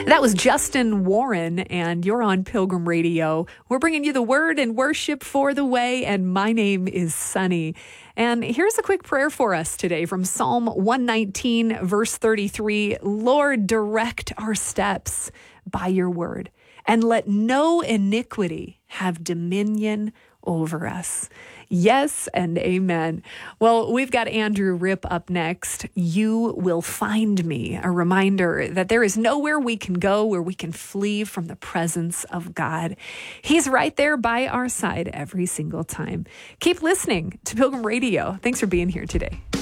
That was Justin Warren, and you're on Pilgrim Radio. We're bringing you the word and worship for the way, and my name is Sunny. And here's a quick prayer for us today from Psalm 119, verse 33. Lord, direct our steps by your word, and let no iniquity have dominion over us. Yes and amen. Well, we've got Andrew Ripp up next. You will find me. A reminder that there is nowhere we can go where we can flee from the presence of God. He's right there by our side every single time. Keep listening to Pilgrim Radio. Thanks for being here today.